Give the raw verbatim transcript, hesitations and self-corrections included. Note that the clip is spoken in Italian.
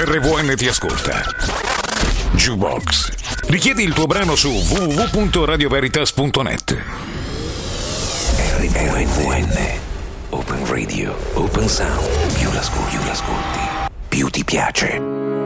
R V N ti ascolta. Jukebox. Richiedi il tuo brano su w w w punto radio veritas punto net. R V N. Open Radio, Open Sound. Più l'ascolti, più l'ascolti, più ti piace.